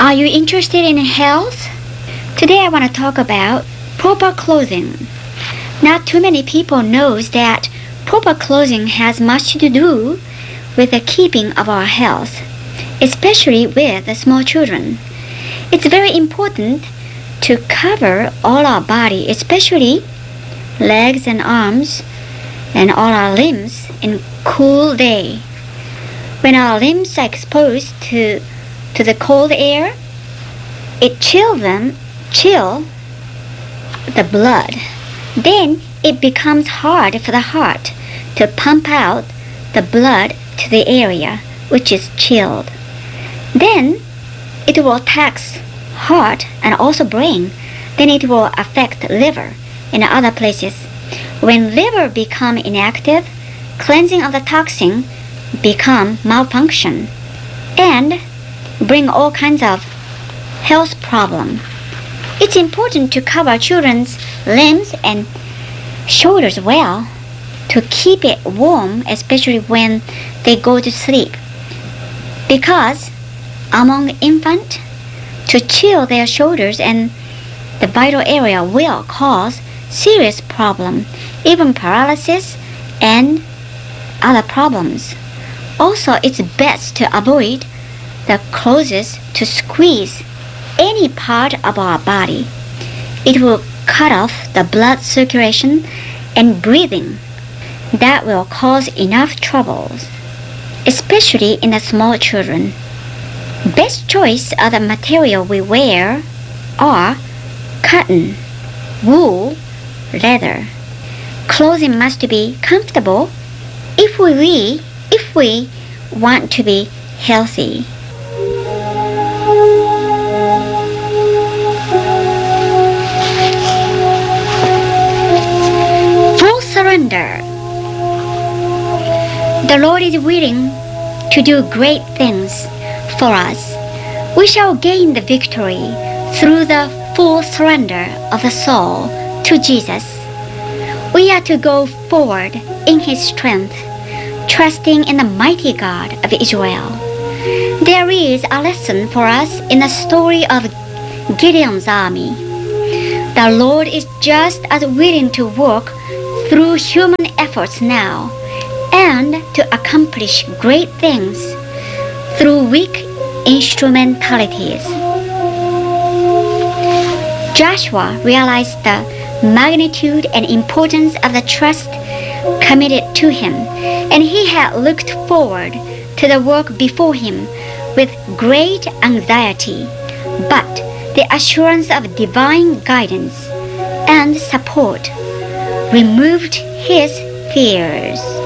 Are you interested in health? Today I want to talk about proper clothing. Not too many people knows that proper clothing has much to do with the keeping of our health, especially with the small children. It's very important to cover all our body, especially legs and arms and all our limbs in cool day. When our limbs are exposed to the cold air, it chill the blood. Then it becomes hard for the heart to pump out the blood to the area which is chilled. Then it will tax heart and also brain. Then it will affect liver and other places. When liver become inactive, cleansing of the toxin become malfunction and bring all kinds of health problem. It's important to cover children's limbs and shoulders well to keep it warm, especially when they go to sleep. Because among infants, to chill their shoulders and the vital area will cause serious problem, even paralysis and other problems. Also, it's best to avoid the clothes to squeeze any part of our body. It will cut off the blood circulation and breathing. That will cause enough troubles, especially in the small children. Best choice of the material we wear are cotton, wool, leather. Clothing must be comfortable if we want to be healthy. Full surrender. The Lord is willing to do great things for us. We shall gain the victory through the full surrender of the soul to Jesus. We are to go forward in His strength, trusting in the mighty God of Israel. There is a lesson for us in the story of Gideon's army. The Lord is just as willing to work through human efforts now and to accomplish great things through weak instrumentalities. Joshua realized the magnitude and importance of the trust committed to him, and he had looked forward to the work before him with great anxiety. But the assurance of divine guidance and support removed his fears.